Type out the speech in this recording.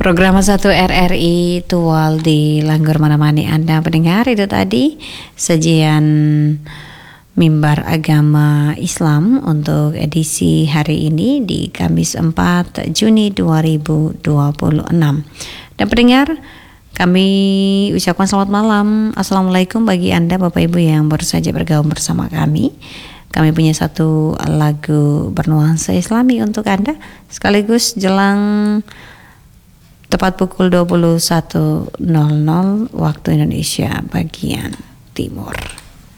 Program 1 RRI Tual di Langgur Menemani Anda pendengar. Itu tadi sajian Mimbar Agama Islam untuk edisi hari ini di Kamis 4 Juni 2026. Dan pendengar, kami ucapkan selamat malam. Assalamualaikum bagi Anda Bapak Ibu yang baru saja bergabung bersama kami. Kami punya satu lagu bernuansa Islami untuk Anda sekaligus jelang tepat pukul 21.00 waktu Indonesia bagian Timur.